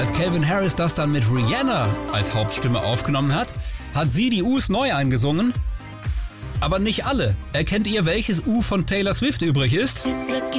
als Calvin Harris das dann mit Rihanna als Hauptstimme aufgenommen hat, hat sie die U's neu eingesungen. Aber nicht alle. Erkennt ihr, welches U von Taylor Swift übrig ist?